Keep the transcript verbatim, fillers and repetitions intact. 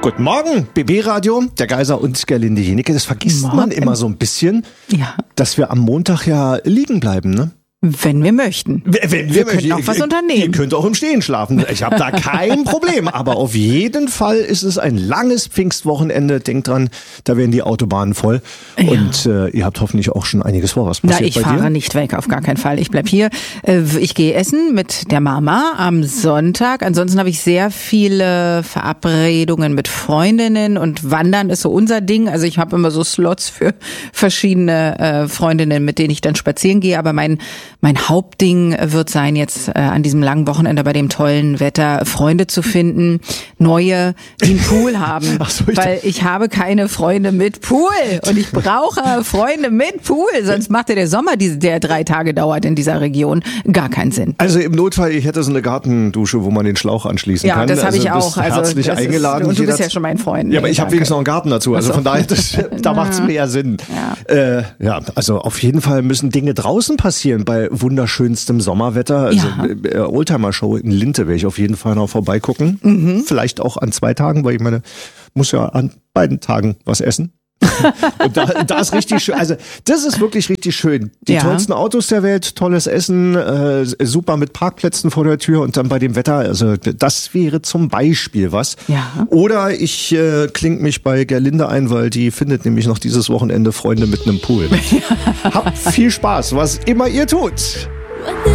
Guten Morgen, B B-Radio, der Geiser und Gerlinde Jenecke. Das vergisst Morgen. man immer so ein bisschen, Ja. dass wir am Montag ja liegen bleiben, ne? Wenn wir möchten. Wenn wir, Wir können auch was unternehmen. Ihr könnt auch im Stehen schlafen. Ich habe da kein Problem. Aber auf jeden Fall ist es ein langes Pfingstwochenende. Denkt dran, da werden die Autobahnen voll. Ja. Und äh, ihr habt hoffentlich auch schon einiges vor. Was Na, passiert ich bei fahre dir? nicht weg, auf gar keinen Fall. Ich bleib hier. Äh, Ich gehe essen mit der Mama am Sonntag. Ansonsten habe ich sehr viele Verabredungen mit Freundinnen und Wandern ist so unser Ding. Also ich habe immer so Slots für verschiedene äh, Freundinnen, mit denen ich dann spazieren gehe. Aber mein mein Hauptding wird sein, jetzt äh, an diesem langen Wochenende bei dem tollen Wetter Freunde zu finden, neue, die einen Pool haben. Ach so, ich weil ich habe keine Freunde mit Pool und ich brauche Freunde mit Pool, sonst macht der Sommer, der drei Tage dauert in dieser Region, gar keinen Sinn. Also im Notfall, ich hätte so eine Gartendusche, wo man den Schlauch anschließen Ja, kann. das habe also ich auch. Also herzlich das eingeladen. Ist, und du bist Jeder- ja schon mein Freund. Ja, aber Nee, ich habe danke. wenigstens noch einen Garten dazu. Also Ach so. von daher, das, da macht's mehr Sinn. Ja. Äh, ja, also auf jeden Fall müssen Dinge draußen passieren bei wunderschönstem Sommerwetter. Also Ja. äh, Oldtimer-Show in Linte werde ich auf jeden Fall noch vorbeigucken. Mhm. Vielleicht auch an zwei Tagen, weil ich meine, muss ja an beiden Tagen was essen. Und da, da ist richtig schön, also das ist wirklich richtig schön. Die Ja. tollsten Autos der Welt, tolles Essen, äh, super mit Parkplätzen vor der Tür und dann bei dem Wetter, also das wäre zum Beispiel was. Ja. Oder ich äh, kling mich bei Gerlinde ein, weil die findet nämlich noch dieses Wochenende Freunde mit einem Pool. Habt viel Spaß, was immer ihr tut.